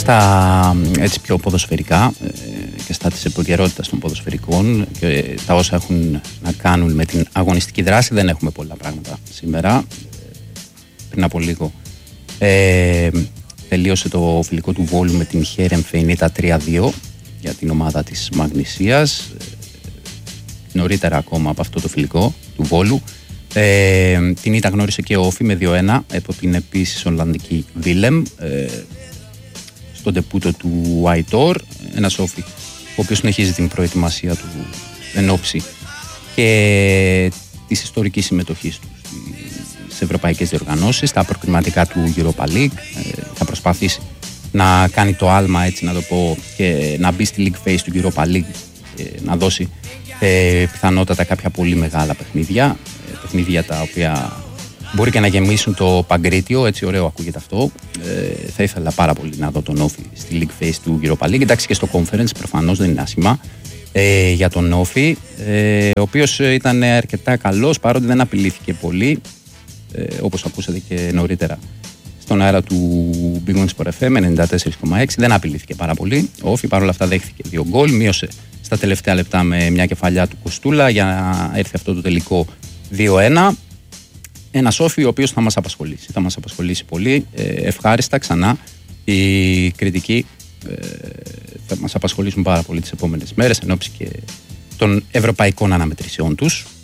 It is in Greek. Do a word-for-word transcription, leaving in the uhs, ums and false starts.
στα έτσι πιο ποδοσφαιρικά ε, και στα της επικαιρότητας των ποδοσφαιρικών και τα όσα έχουν να κάνουν με την αγωνιστική δράση. Δεν έχουμε πολλά πράγματα σήμερα. Ε, πριν από λίγο ε, τελείωσε το φιλικό του Βόλου με την Χέρεμ Φεϊνίτα τρία δύο για την ομάδα της Μαγνησίας. Ε, νωρίτερα ακόμα από αυτό το φιλικό του Βόλου. Ε, την ήττα γνώρισε και ο Όφι με δύο ένα από την επίσης Ολλανδική Βίλεμ ε, στον τεπούτο του Αϊτόρ, ένας Όφι ο οποίος συνεχίζει την προετοιμασία του εν ώψη και της ιστορικής συμμετοχής του στις ευρωπαϊκές διοργανώσεις, στα προκριματικά του Europa League. ε, θα προσπαθήσει να κάνει το άλμα, έτσι να το πω, και να μπει στη League Phase του Europa League και να δώσει ε, πιθανότατα κάποια πολύ μεγάλα παιχνίδια, ε, παιχνίδια τα οποία μπορεί και να γεμίσουν το Παγκρίτιο, έτσι ωραίο ακούγεται αυτό. Ε, θα ήθελα πάρα πολύ να δω τον Όφι στη League Phase του Europa League. Εντάξει, και στο Conference προφανώς δεν είναι άσχημα ε, για τον Όφι, ε, ο οποίος ήταν αρκετά καλός παρότι δεν απειλήθηκε πολύ, ε, όπως ακούσατε και νωρίτερα στον αέρα του Big Win Sport εφ εμ ενενήντα τέσσερα κόμμα έξι. Δεν απειλήθηκε πάρα πολύ. Ο Όφι παρόλα αυτά δέχθηκε δύο γκολ, μείωσε στα τελευταία λεπτά με μια κεφαλιά του Κοστούλα για να έρθει αυτό το τελικό δύο ένα. Ένας Όφι ο οποίος θα μας απασχολήσει, θα μας απασχολήσει πολύ, ε, ευχάριστα ξανά. Οι κριτικοί ε, θα μας απασχολήσουν πάρα πολύ τις επόμενες μέρες εν ώψη και των ευρωπαϊκών αναμετρησιών τους.